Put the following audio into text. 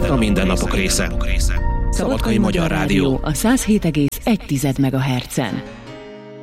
a mindennapok része. Szabadkai Magyar Rádió a 107,1 MHz-en.